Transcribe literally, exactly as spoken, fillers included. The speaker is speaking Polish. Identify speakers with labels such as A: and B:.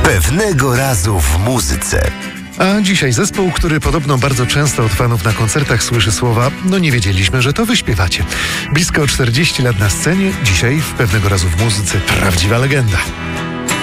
A: Pewnego razu w muzyce.
B: A dzisiaj zespół, który podobno bardzo często od fanów na koncertach słyszy słowa „no nie wiedzieliśmy, że to wy śpiewacie”. Blisko czterdzieści lat na scenie, dzisiaj w Pewnego razu w muzyce prawdziwa legenda.